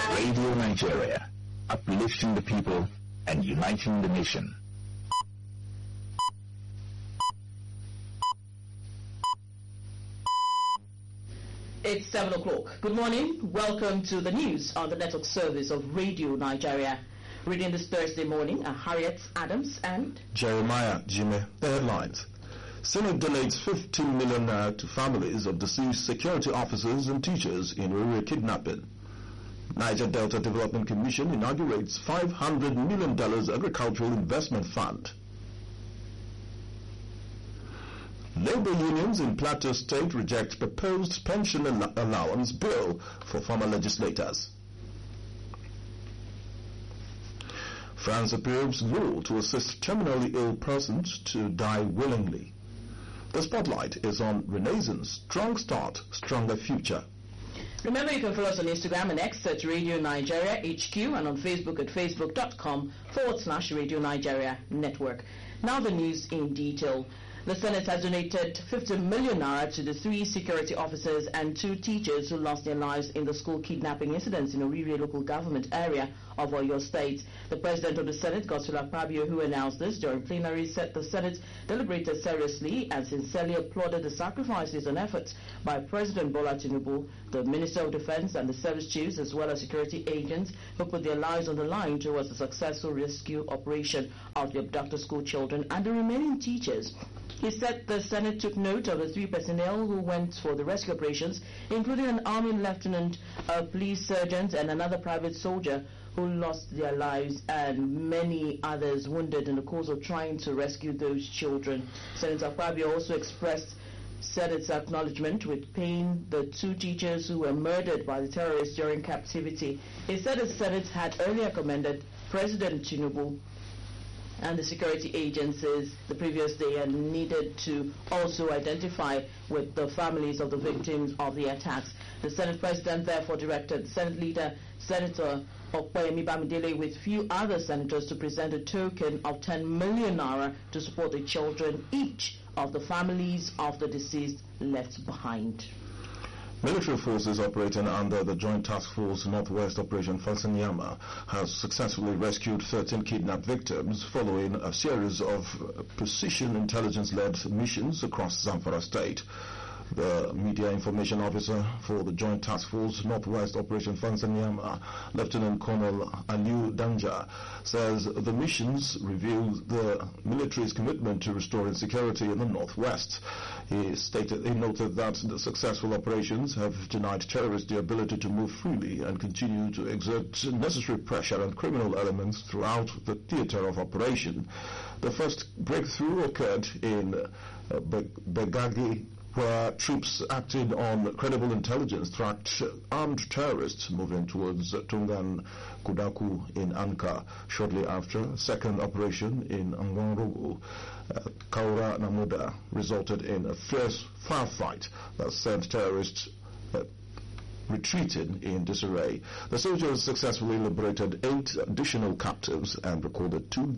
Radio Nigeria, uplifting the people and uniting the nation. It's 7 o'clock. Good morning. Welcome to the news on the network service of Radio Nigeria. Reading this Thursday morning are Harriet Adams and Jeremiah Jimmy. The headlines. Senate donates 15 million naira to families of deceased security officers and teachers in Riri kidnapping. Niger Delta Development Commission inaugurates $500 million agricultural investment fund. Labor unions in Plateau State reject proposed pension allowance bill for former legislators. France approves rule to assist terminally ill persons to die willingly. The spotlight is on Renaissance, Strong Start, Stronger Future. remember you can follow us on Instagram and X at Radio Nigeria HQ and on Facebook at facebook.com/Radio Nigeria Network. Now the news in detail. The Senate has donated 50 million naira to the 3 security officers and 2 teachers who lost their lives in the school kidnapping incidents in Orire local government area of Oyo State. The President of the Senate, Godswill Akpabio, who announced this during plenary, said the Senate deliberated seriously and sincerely applauded the sacrifices and efforts by President Bola Tinubu, the Minister of Defense and the service chiefs, as well as security agents who put their lives on the line towards the successful rescue operation of the abducted school children and the remaining teachers. He said the Senate took note of the 3 personnel who went for the rescue operations, including an army lieutenant, a police sergeant, and another private soldier who lost their lives, and many others wounded in the course of trying to rescue those children. Senator Akpabio also expressed Senate's acknowledgement with pain the 2 teachers who were murdered by the terrorists during captivity. He said the Senate had earlier commended President Tinubu and the security agencies the previous day and needed to also identify with the families of the victims of the attacks. The Senate President therefore directed Senate Leader Senator Okpeyemi Bamidele with few other senators to present a token of 10 million naira to support the children, each of the families of the deceased left behind. Military forces operating under the Joint Task Force Northwest Operation Falsanyama has successfully rescued 13 kidnapped victims following a series of precision intelligence-led missions across Zamfara State. The Media Information Officer for the Joint Task Force Northwest Operation Falsanyama, Lieutenant Colonel Aliu Danja, says the missions reveal the military's commitment to restoring security in the Northwest. He noted that the successful operations have denied terrorists the ability to move freely and continue to exert necessary pressure on criminal elements throughout the theater of operation. The first breakthrough occurred in Begagi, where troops acted on credible intelligence tracked armed terrorists moving towards Tungan Kudaku in Anka. Shortly after, a second operation in Angwanrogo, Kaura Namuda, resulted in a fierce firefight that sent terrorists retreating in disarray. The soldiers successfully liberated 8 additional captives and recovered 2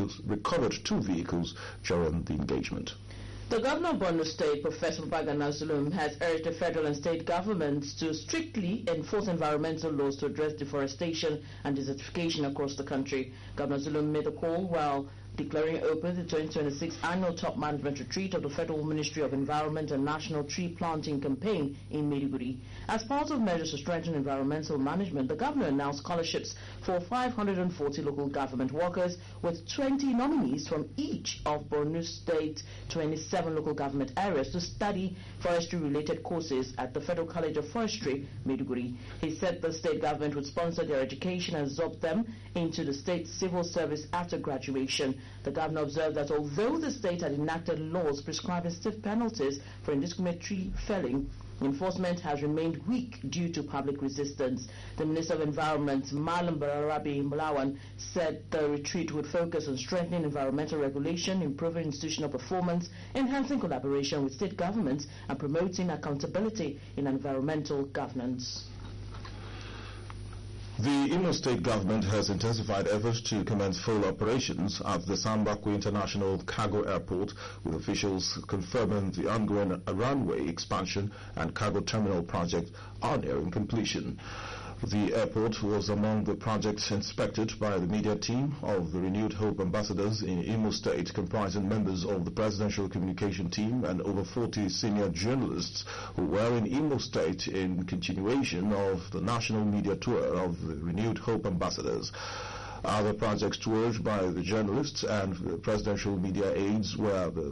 vehicles during the engagement. The Governor of Borno State, Professor Babagana Zulum, has urged the federal and state governments to strictly enforce environmental laws to address deforestation and desertification across the country. Governor Zulum made the call while declaring open the 2026 annual top management retreat of the Federal Ministry of Environment and National Tree Planting Campaign in Maiduguri. As part of measures to strengthen environmental management, the governor announced scholarships for 540 local government workers with 20 nominees from each of Borno State's 27 local government areas to study forestry-related courses at the Federal College of Forestry, Maiduguri. He said the state government would sponsor their education and absorb them into the state civil service after graduation. The governor observed that although the state had enacted laws prescribing stiff penalties for indiscriminate tree felling, enforcement has remained weak due to public resistance. The Minister of Environment, Malam Bararabi Mulawan, said the retreat would focus on strengthening environmental regulation, improving institutional performance, enhancing collaboration with state governments, and promoting accountability in environmental governance. The Imo State government has intensified efforts to commence full operations at the Sambakwe International Cargo Airport, with officials confirming the ongoing runway expansion and cargo terminal project are nearing completion. The airport was among the projects inspected by the media team of the Renewed Hope Ambassadors in Imo State, comprising members of the Presidential Communication Team and over 40 senior journalists who were in Imo State in continuation of the national media tour of the Renewed Hope Ambassadors. Other projects toured by the journalists and the presidential media aides were the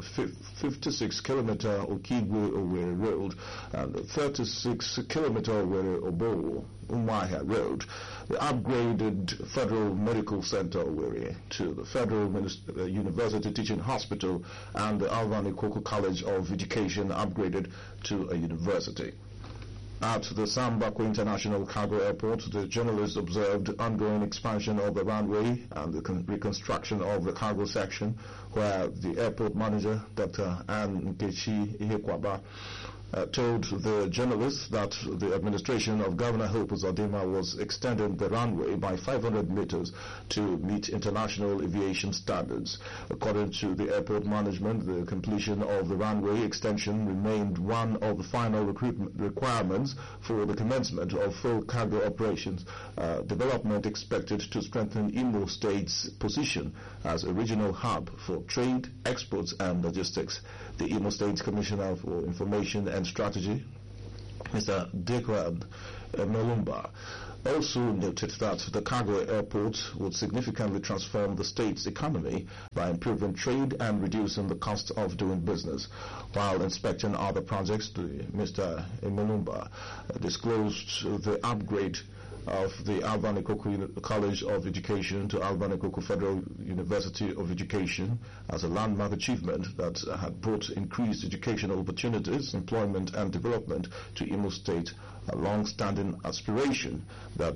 56-kilometer Okigwe-Owerri Road and the 36-kilometer Owerri-Obowo-Umuahia Road, the upgraded Federal Medical Center Owerri to the Federal University Teaching Hospital, and the Alvan Ikoku College of Education upgraded to a university. At the Sambakwe International Cargo Airport, the journalists observed ongoing expansion of the runway and the reconstruction of the cargo section, where the airport manager, Dr. Ann Nkechi Ihekwaba, told the journalists that the administration of Governor Hope Uzodimma was extending the runway by 500 meters to meet international aviation standards. According to the airport management, the completion of the runway extension remained one of the final requirements for the commencement of full cargo operations, development expected to strengthen Imo State's position as a regional hub for trade, exports and logistics. The Imo State Commissioner for Information and Strategy, Mr. Dekran Melumba, also noted that the cargo airport would significantly transform the state's economy by improving trade and reducing the cost of doing business. While inspecting other projects, Mr. Melumba disclosed the upgrade of the Alvan Ikoku College of Education to Alvan Ikoku Federal University of Education as a landmark achievement that had brought increased educational opportunities, employment and development to Imo State, a long-standing aspiration that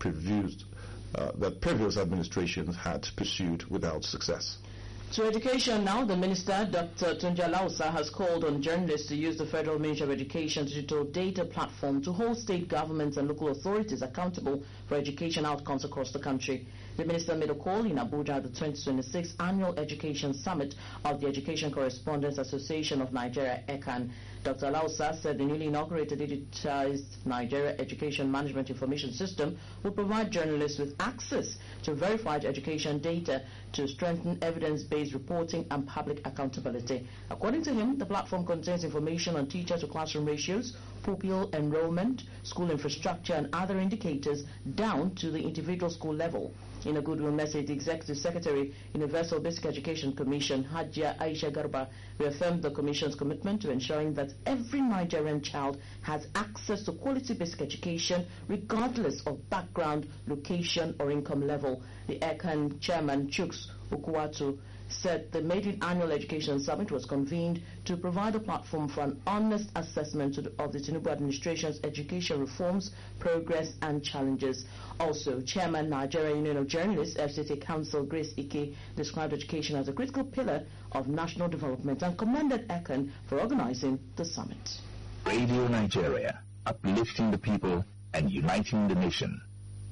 previous administrations had pursued without success. To education now, the Minister, Dr. Tunja Lausa, has called on journalists to use the Federal Ministry of Education's digital data platform to hold state governments and local authorities accountable for education outcomes across the country. The Minister made a call in Abuja at the 2026 Annual Education Summit of the Education Correspondents Association of Nigeria, ECAN. Dr. Lausa said the newly inaugurated digitized Nigeria Education Management Information System will provide journalists with access to verified education data to strengthen evidence-based reporting and public accountability. According to him, the platform contains information on teacher-to-classroom ratios, pupil enrollment, school infrastructure, and other indicators down to the individual school level. In a goodwill message, the Executive Secretary, Universal Basic Education Commission, Hajia Aisha Garba, reaffirmed the Commission's commitment to ensuring that every Nigerian child has access to quality basic education regardless of background, location, or income level. The ECAN Chairman, Chuks Ukuwatu, said the maiden annual education summit was convened to provide a platform for an honest assessment of the Tinubu administration's education reforms, progress and challenges. Also, Chairman, Nigeria Union of Journalists, FCT Council Grace Ike, described education as a critical pillar of national development and commended ECAN for organizing the summit. Radio Nigeria, uplifting the people and uniting the nation.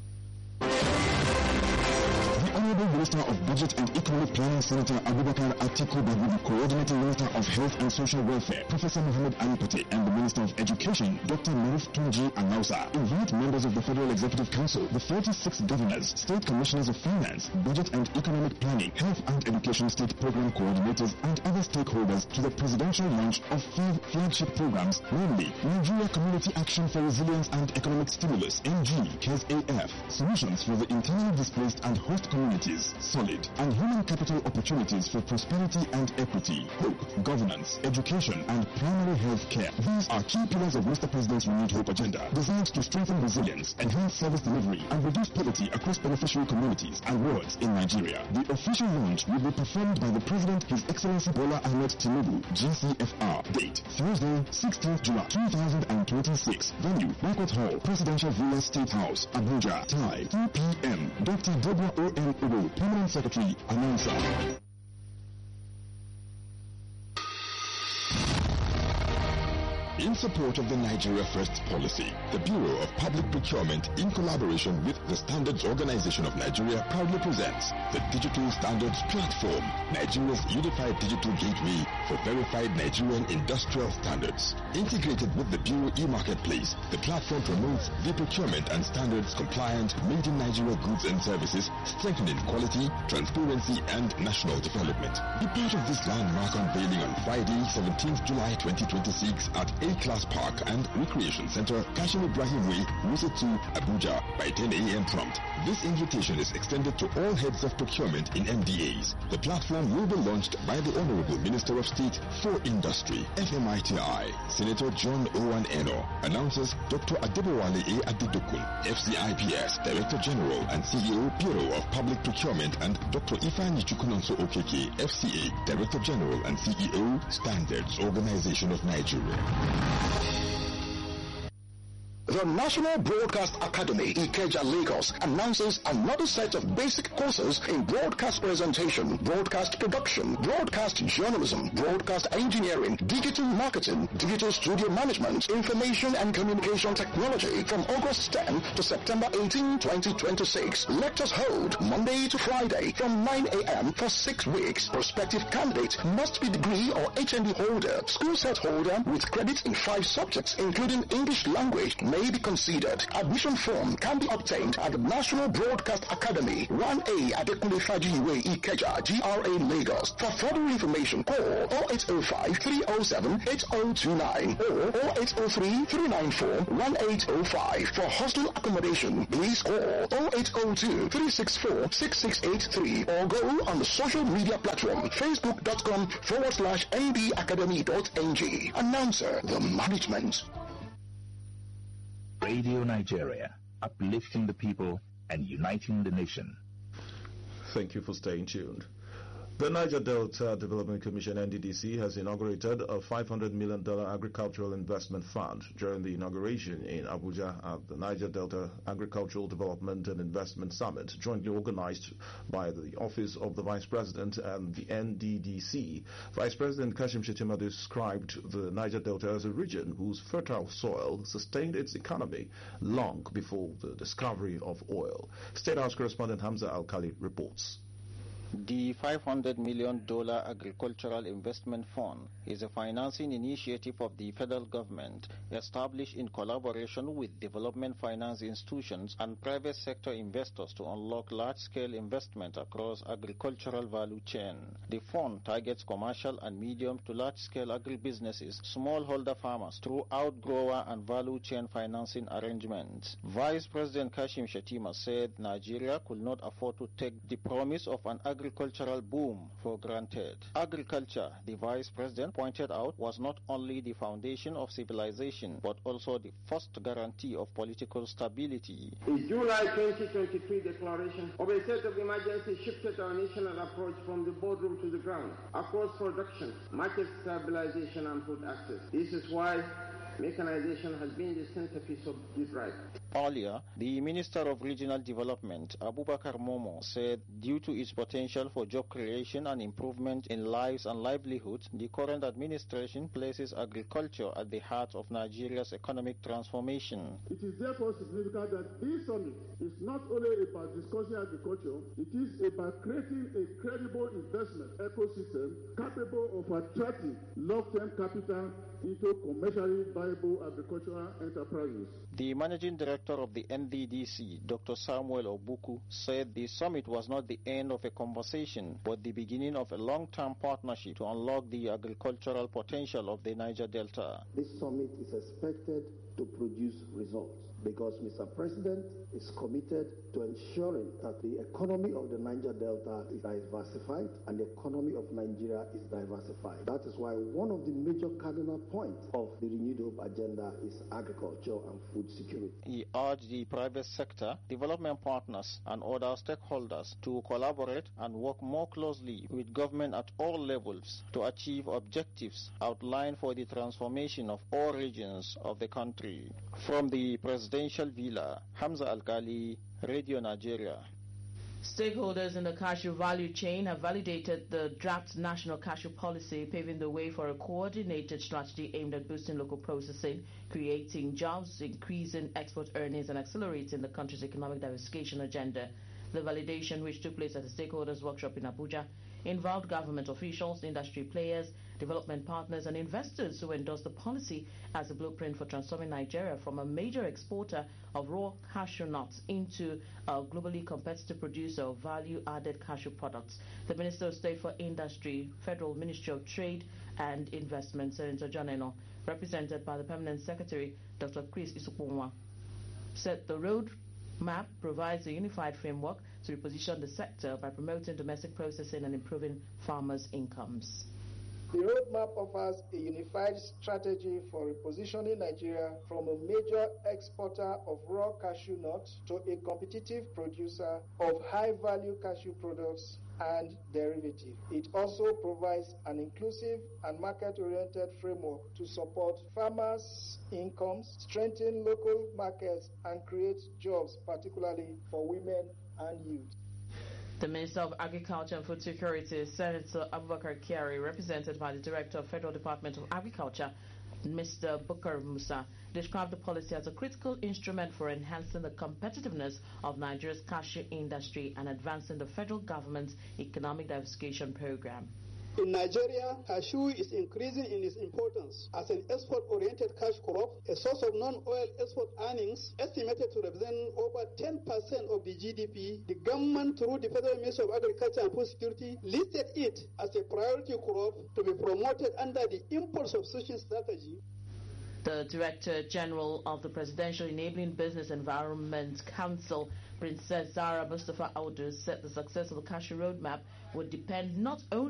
Honorable Minister of Budget and Economic Planning, Senator Abubakar Atiku Bagudu, Coordinating Minister of Health and Social Welfare, Professor Muhammad Alipate, and the Minister of Education, Dr. Maruf Tunji Anausa, invite members of the Federal Executive Council, the 46 governors, state commissioners of finance, budget and economic planning, health and education state program coordinators, and other stakeholders to the presidential launch of 5 flagship programs, namely Nigeria Community Action for Resilience and Economic Stimulus, NG, KESAF, Solutions for the Internally Displaced and Host Communities, Solid, and Human Capital Opportunities for Prosperity and Equity, Hope, Governance, Education, and Primary Health Care. These are key pillars of Mr. President's Renewed Hope agenda, designed to strengthen resilience, enhance service delivery, and reduce poverty across beneficiary communities and wards in Nigeria. The official launch will be performed by the President, His Excellency Bola Ahmed Tinubu, GCFR. Date, Thursday, 16th July 2026. Venue, Banquet Hall, Presidential Villa State House, Abuja. Time, 2 p.m. Dr. Deborah O.M. Ugo, Permanent Secretary, Announcer. In support of the Nigeria First policy, the Bureau of Public Procurement, in collaboration with the Standards Organization of Nigeria, proudly presents the Digital Standards Platform, Nigeria's unified digital gateway for verified Nigerian industrial standards. Integrated with the Bureau e-marketplace, the platform promotes the procurement and standards compliant made in Nigeria goods and services, strengthening quality, transparency, and national development. Be part of this landmark unveiling on Friday, 17th July 2026 at A-Class Park and Recreation Center, Kashim Ibrahim Way, Wuse 2, Abuja by 10 a.m. prompt. This invitation is extended to all heads of procurement in MDAs. The platform will be launched by the Honorable Minister of State for Industry, FMITI, Senator John Owen Eno, announces Dr. Adebowale A. Adedokun, FCIPS, Director General and CEO, Bureau of Public Procurement, and Dr. Ifeanyi Chukwunonso Okeke, FCA, Director General and CEO, Standards Organization of Nigeria. The National Broadcast Academy, Ikeja, Lagos, announces another set of basic courses in broadcast presentation, broadcast production, broadcast journalism, broadcast engineering, digital marketing, digital studio management, information and communication technology from August 10 to September 18, 2026. Lectures hold Monday to Friday from 9 a.m. for 6 weeks. Prospective candidate must be degree or HND holder, school set holder with credits in 5 subjects, including English language, may be considered. Admission form can be obtained at the National Broadcast Academy, 1A Adekunle Fajiwe Ikeja, GRA Lagos. For further information, call 0805-307-8029 or 0803-394-1805. For hostel accommodation, please call 0802-364-6683 or go on the social media platform facebook.com/ndacademy.ng. Announcer, the management. Radio Nigeria, uplifting the people and uniting the nation. Thank you for staying tuned. The Niger Delta Development Commission, NDDC, has inaugurated a $500 million agricultural investment fund during the inauguration in Abuja at the Niger Delta Agricultural Development and Investment Summit, jointly organized by the Office of the Vice President and the NDDC. Vice President Kashim Shettima described the Niger Delta as a region whose fertile soil sustained its economy long before the discovery of oil. State House correspondent Hamza Al-Khali reports. The $500 million Agricultural Investment Fund is a financing initiative of the federal government established in collaboration with development finance institutions and private sector investors to unlock large-scale investment across agricultural value chain. The fund targets commercial and medium to large-scale agribusinesses, smallholder farmers through outgrower and value chain financing arrangements. Vice President Kashim Shettima said Nigeria could not afford to take the promise of an agricultural boom for granted. Agriculture, the Vice President pointed out, was not only the foundation of civilization, but also the first guarantee of political stability. The July 2023 declaration of a state of emergency shifted our national approach from the boardroom to the ground, across production, market stabilization and food access. This is why mechanization has been the centerpiece of the drive. Earlier, the Minister of Regional Development, Abubakar Momo, said due to its potential for job creation and improvement in lives and livelihoods, the current administration places agriculture at the heart of Nigeria's economic transformation. It is therefore significant that this summit is not only about discussing agriculture, it is about creating a credible investment ecosystem capable of attracting long-term capital into commercially viable agricultural enterprises. The managing director of the NDDC, Dr. Samuel Obuku, said the summit was not the end of a conversation, but the beginning of a long-term partnership to unlock the agricultural potential of the Niger Delta. This summit is expected to produce results because Mr. President is committed to ensuring that the economy of the Niger Delta is diversified and the economy of Nigeria is diversified. That is why one of the major cardinal points of the Renewed Hope agenda is agriculture and food security. He urged the private sector, development partners and other stakeholders to collaborate and work more closely with government at all levels to achieve objectives outlined for the transformation of all regions of the country. From the Presidential Villa, Hamza Al-Khali, Radio Nigeria. Stakeholders in the cashew value chain have validated the draft national cashew policy, paving the way for a coordinated strategy aimed at boosting local processing, creating jobs, increasing export earnings, and accelerating the country's economic diversification agenda. The validation, which took place at the stakeholders workshop in Abuja, involved government officials, industry players, development partners and investors who endorsed the policy as a blueprint for transforming Nigeria from a major exporter of raw cashew nuts into a globally competitive producer of value-added cashew products. The Minister of State for Industry, Federal Ministry of Trade and Investment, Senator John Eno, represented by the Permanent Secretary, Dr. Chris Isukwunwa, said the road map provides a unified framework to reposition the sector by promoting domestic processing and improving farmers' incomes. The roadmap offers a unified strategy for repositioning Nigeria from a major exporter of raw cashew nuts to a competitive producer of high-value cashew products and derivatives. It also provides an inclusive and market-oriented framework to support farmers' incomes, strengthen local markets, and create jobs, particularly for women and youth. The Minister of Agriculture and Food Security, Senator Abubakar Kyari, represented by the Director of Federal Department of Agriculture, Mr. Bukar Musa, described the policy as a critical instrument for enhancing the competitiveness of Nigeria's cashew industry and advancing the federal government's economic diversification program. In Nigeria, cashew is increasing in its importance as an export-oriented cash crop, a source of non-oil export earnings estimated to represent over 10% of the GDP. The government, through the Federal Ministry of Agriculture and Food Security, listed it as a priority crop to be promoted under the import substitution strategy. The Director General of the Presidential Enabling Business Environment Council, Princess Zara Mustafa Audu, said the success of the cashew roadmap would depend not only